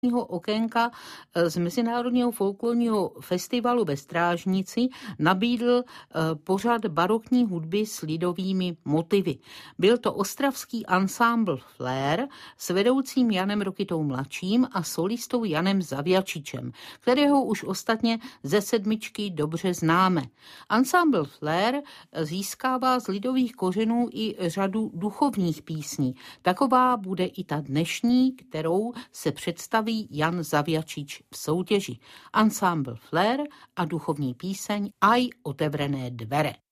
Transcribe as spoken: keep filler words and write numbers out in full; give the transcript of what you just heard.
okénka z Mezinárodního folklorního festivalu ve Strážnici nabídl pořad barokní hudby s lidovými motivy. Byl to ostravský ansámbl Flair s vedoucím Janem Rokytou mladším a solistou Janem Zavjačičem, kterého už ostatně ze sedmičky dobře známe. Ansámbl Flair získává z lidových kořenů i řadu duchovních písní. Taková bude i ta dnešní, kterou se představí Jan Zavjačič v soutěži. Ansámbl Flair a duchovní píseň Aj otevřené dvere.